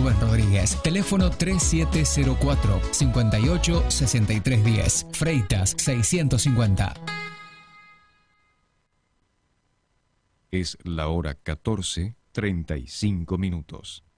Rubén Rodríguez. Teléfono 3704-586310. Freitas 650. Es la hora 14:35.